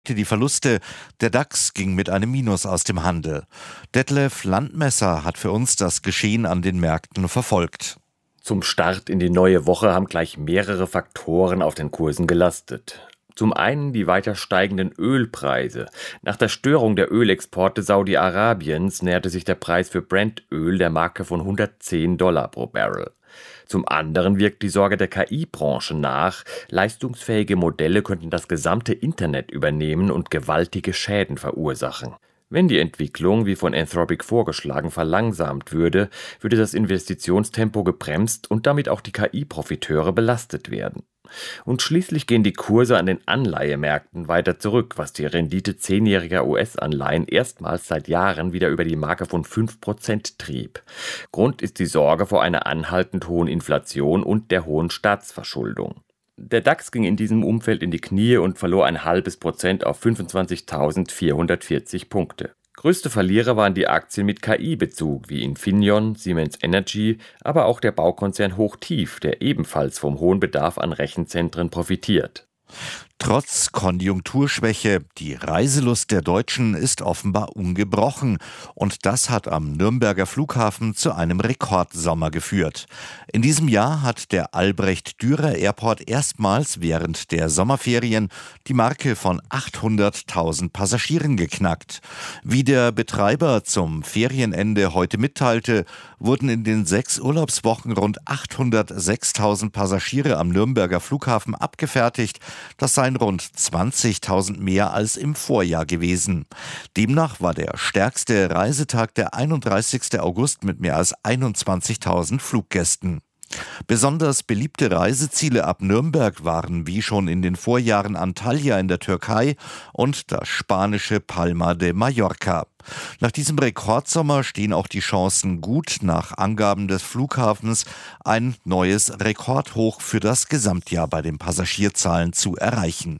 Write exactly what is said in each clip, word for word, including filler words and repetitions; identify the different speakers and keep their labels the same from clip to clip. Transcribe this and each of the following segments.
Speaker 1: die Verluste. Der DAX ging mit einem Minus aus dem Handel. Detlef Landmesser hat für uns das Geschehen an den Märkten verfolgt.
Speaker 2: Zum Start in die neue Woche haben gleich mehrere Faktoren auf den Kursen gelastet. Zum einen die weiter steigenden Ölpreise. Nach der Störung der Ölexporte Saudi-Arabiens näherte sich der Preis für Brent-Öl der Marke von hundertzehn Dollar pro Barrel. Zum anderen wirkt die Sorge der K I-Branche nach. Leistungsfähige Modelle könnten das gesamte Internet übernehmen und gewaltige Schäden verursachen. Wenn die Entwicklung, wie von Anthropic vorgeschlagen, verlangsamt würde, würde das Investitionstempo gebremst und damit auch die K I-Profiteure belastet werden. Und schließlich gehen die Kurse an den Anleihemärkten weiter zurück, was die Rendite zehnjähriger U S-Anleihen erstmals seit Jahren wieder über die Marke von fünf Prozent trieb. Grund ist die Sorge vor einer anhaltend hohen Inflation und der hohen Staatsverschuldung. Der DAX ging in diesem Umfeld in die Knie und verlor ein halbes Prozent auf fünfundzwanzigtausendvierhundertvierzig Punkte. Größte Verlierer waren die Aktien mit K I-Bezug wie Infineon, Siemens Energy, aber auch der Baukonzern Hochtief, der ebenfalls vom hohen Bedarf an Rechenzentren profitiert.
Speaker 1: Trotz Konjunkturschwäche, die Reiselust der Deutschen ist offenbar ungebrochen. Und das hat am Nürnberger Flughafen zu einem Rekordsommer geführt. In diesem Jahr hat der Albrecht-Dürer-Airport erstmals während der Sommerferien die Marke von achthunderttausend Passagieren geknackt. Wie der Betreiber zum Ferienende heute mitteilte, wurden in den sechs Urlaubswochen rund achthundertsechstausend Passagiere am Nürnberger Flughafen abgefertigt. Das seien rund zwanzigtausend mehr als im Vorjahr gewesen. Demnach war der stärkste Reisetag der einunddreißigste August mit mehr als einundzwanzigtausend Fluggästen. Besonders beliebte Reiseziele ab Nürnberg waren wie schon in den Vorjahren Antalya in der Türkei und das spanische Palma de Mallorca. Nach diesem Rekordsommer stehen auch die Chancen gut, nach Angaben des Flughafens ein neues Rekordhoch für das Gesamtjahr bei den Passagierzahlen zu erreichen.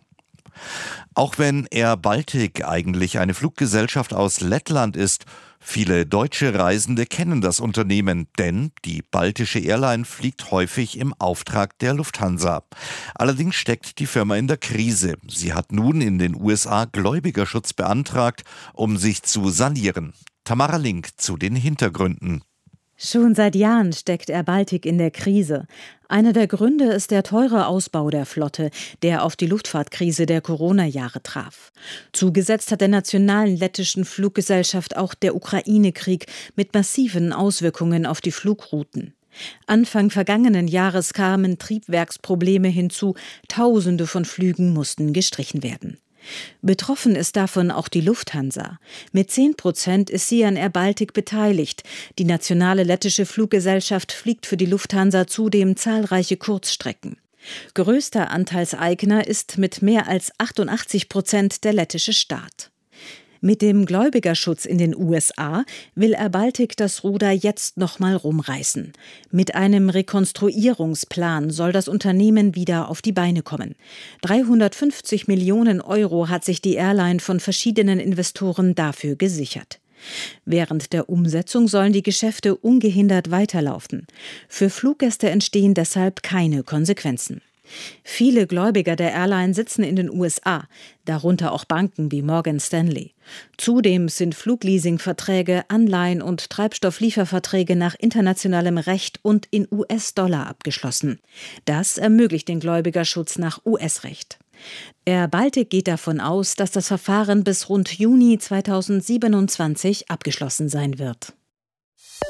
Speaker 1: Auch wenn Air Baltic eigentlich eine Fluggesellschaft aus Lettland ist, viele deutsche Reisende kennen das Unternehmen, denn die baltische Airline fliegt häufig im Auftrag der Lufthansa. Allerdings steckt die Firma in der Krise. Sie hat nun in den U S A Gläubigerschutz beantragt, um sich zu sanieren. Tamara Link zu den Hintergründen.
Speaker 3: Schon seit Jahren steckt Air Baltic in der Krise. Einer der Gründe ist der teure Ausbau der Flotte, der auf die Luftfahrtkrise der Corona-Jahre traf. Zugesetzt hat der nationalen lettischen Fluggesellschaft auch der Ukraine-Krieg mit massiven Auswirkungen auf die Flugrouten. Anfang vergangenen Jahres kamen Triebwerksprobleme hinzu, Tausende von Flügen mussten gestrichen werden. Betroffen ist davon auch die Lufthansa. Mit zehn Prozent ist sie an Air Baltic beteiligt. Die nationale lettische Fluggesellschaft fliegt für die Lufthansa zudem zahlreiche Kurzstrecken. Größter Anteilseigner ist mit mehr als achtundachtzig Prozent der lettische Staat. Mit dem Gläubigerschutz in den U S A will Air Baltic das Ruder jetzt nochmal rumreißen. Mit einem Rekonstruierungsplan soll das Unternehmen wieder auf die Beine kommen. dreihundertfünfzig Millionen Euro hat sich die Airline von verschiedenen Investoren dafür gesichert. Während der Umsetzung sollen die Geschäfte ungehindert weiterlaufen. Für Fluggäste entstehen deshalb keine Konsequenzen. Viele Gläubiger der Airline sitzen in den U S A, darunter auch Banken wie Morgan Stanley. Zudem sind Flugleasingverträge, Anleihen und Treibstofflieferverträge nach internationalem Recht und in U S-Dollar abgeschlossen. Das ermöglicht den Gläubigerschutz nach U S-Recht. Air Baltic geht davon aus, dass das Verfahren bis rund Juni zweitausendsiebenundzwanzig abgeschlossen sein wird.